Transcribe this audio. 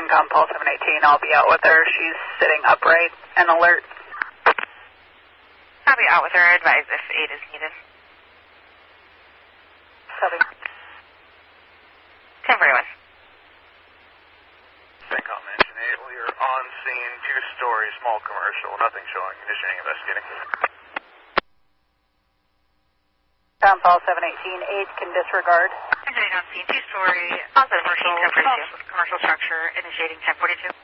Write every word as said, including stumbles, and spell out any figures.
Concom Paul seven eighteen, I'll be out with her. She's sitting upright and alert. I'll be out with her. Advise if aid is needed. Copy. ten forty-one. Concom Mansion eight, we are on scene, two-story, small commercial, nothing showing, conditioning, investigating. Concom Paul seven eighteen, aids can disregard. Initiating on scene, two-story, commercial, commercial structure, initiating ten forty-two.